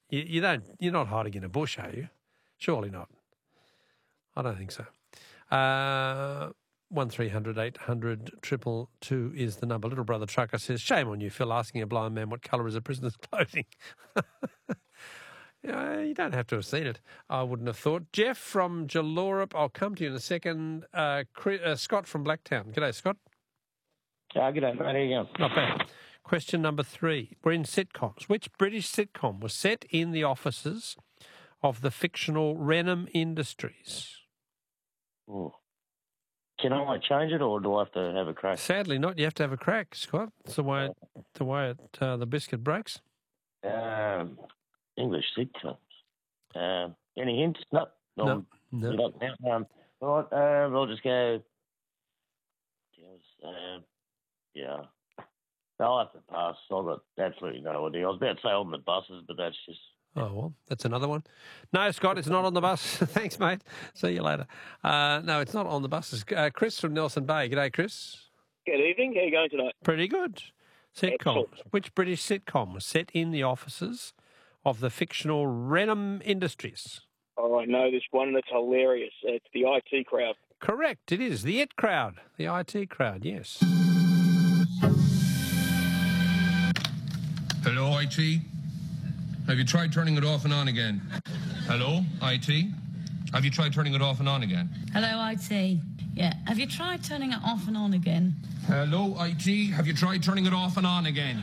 You're not hiding in a bush, are you? Surely not. I don't think so. 1300 800 222 is the number. Little Brother Trucker says, shame on you, Phil, asking a blind man what colour is a prisoner's clothing. You don't have to have seen it, I wouldn't have thought. Jeff from Jallorup, I'll come to you in a second. Scott from Blacktown. G'day, Scott. G'day, mate. How you going? Not bad. Question number 3. We're in sitcoms. Which British sitcom was set in the offices of the fictional Renham Industries? Ooh. Can I change it, or do I have to have a crack? Sadly not. You have to have a crack, Scott. It's the way the biscuit breaks. English sitcoms. Any hints? No. No. Right, I'll just go... yeah. I'll have to pass. I've got absolutely no idea. I was about to say on the buses, but that's just... Oh, well, that's another one. No, Scott, it's not on the bus. Thanks, mate. See you later. No, it's not on the buses. Chris from Nelson Bay. G'day, Chris. Good evening. How are you going tonight? Pretty good. Sitcoms. Excellent. Which British sitcom was set in the offices of the fictional Renham Industries? Oh, I know this one, and it's hilarious. It's the IT Crowd. Correct. It is. The IT Crowd. The IT Crowd, yes. Hello, IT? Have you tried turning it off and on again? Hello, IT? Have you tried turning it off and on again? Hello, IT. Yeah, have you tried turning it off and on again? Hello, IT? Have you tried turning it off and on again?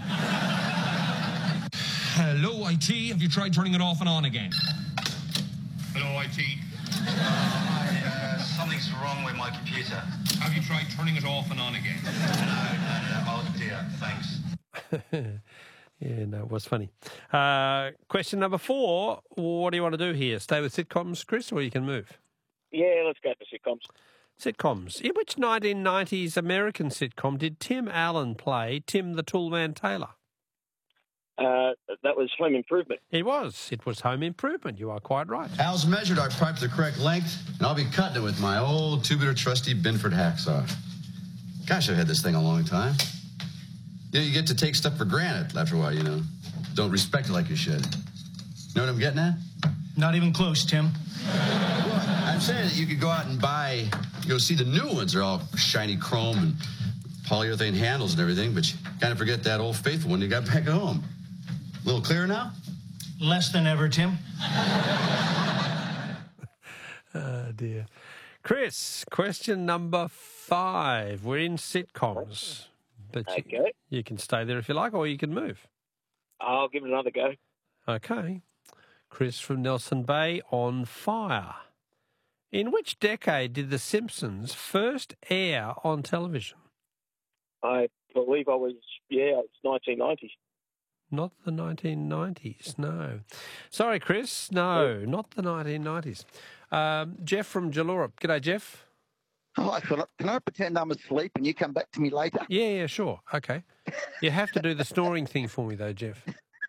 Hello, IT? Have you tried turning it off and on again? Hello, IT? Something's wrong with my computer. Have you tried turning it off and on again? No. Oh, dear. Thanks. Yeah, no, it was funny. Question number 4. What do you want to do here? Stay with sitcoms, Chris, or you can move? Yeah, let's go for sitcoms. Sitcoms. In which 1990s American sitcom did Tim Allen play Tim the Toolman Taylor? That was Home Improvement. It was. It was Home Improvement. You are quite right. Al's measured our pipe the correct length, and I'll be cutting it with my old tubular trusty Binford hacksaw. Gosh, I've had this thing a long time. You get to take stuff for granted after a while, Don't respect it like you should. Know what I'm getting at? Not even close, Tim. I'm saying that you could go out and buy, see the new ones are all shiny chrome and polyurethane handles and everything, but you kind of forget that old faithful one you got back at home. A little clearer now? Less than ever, Tim. Oh, dear. Chris, question number 5. We're in sitcoms. But Okay. you can stay there if you like, or you can move. I'll give it another go. Okay. Chris from Nelson Bay on fire. In which decade did The Simpsons first air on television? I believe it's 1990s. Not the 1990s, no. Sorry, Chris, no, not the 1990s. Jeff from Jallorup. G'day, Jeff. Hi, Philip. Can I pretend I'm asleep and you come back to me later? Yeah, sure. Okay. You have to do the snoring thing for me, though, Jeff.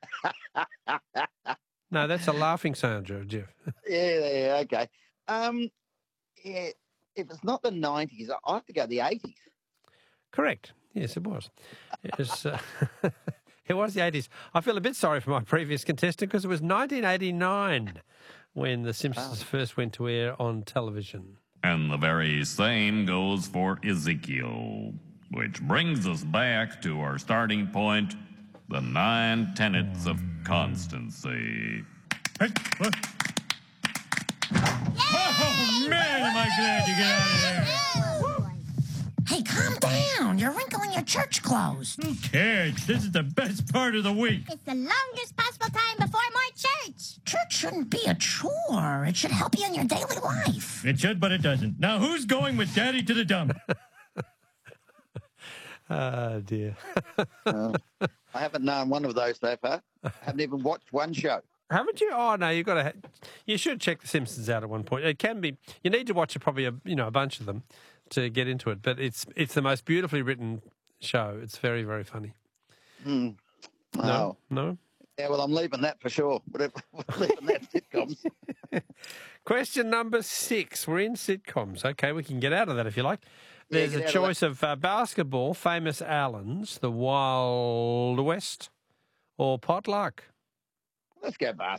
No, that's a laughing sound, Jeff. Yeah, okay. Yeah, if it's not the 90s, I have to go the 80s. Correct. Yes, it was. It was, it was the 80s. I feel a bit sorry for my previous contestant because it was 1989 when The Simpsons first went to air on television. And the very same goes for Ezekiel, which brings us back to our starting point, the 9 tenets of constancy. Oh, man, am I glad to get out of there. Hey, calm down. You're wrinkling your church clothes. Who cares? This is the best part of the week. It's the longest possible time before more church. Church shouldn't be a chore. It should help you in your daily life. It should, but it doesn't. Now, who's going with Daddy to the dump? Oh, dear. I haven't known one of those so far. I haven't even watched one show. Haven't you? Oh, no, you've got to... You should check The Simpsons out at one point. It can be... You need to watch probably a bunch of them to get into it, but it's the most beautifully written show. It's very, very funny. Oh. No? Yeah, well, I'm leaving that for sure. We're leaving that sitcoms. Question number 6. We're in sitcoms. Okay, we can get out of that if you like. There's a choice of basketball, Famous Allens, The Wild West, or Potluck. Let's go basketball.